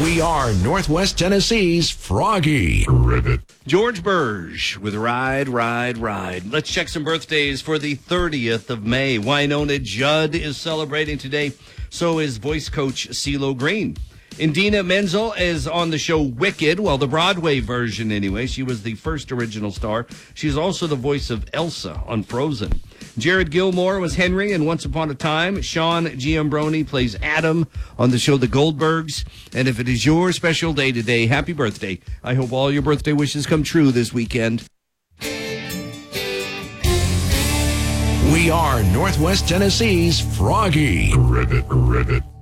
We are Northwest Tennessee's Froggy. Ribbit. George Burge with Ride, Ride, Ride. Let's check some birthdays for the 30th of May. Wynonna Judd is celebrating today. So is voice coach CeeLo Green. Indina Menzel is on the show Wicked, well, the Broadway version anyway. She was the first original star. She's also the voice of Elsa on Frozen. Jared Gilmore was Henry in Once Upon a Time. Sean Giambroni plays Adam on the show The Goldbergs. And if it is your special day today, happy birthday. I hope all your birthday wishes come true this weekend. We are Northwest Tennessee's Froggy. Ribbit, ribbit.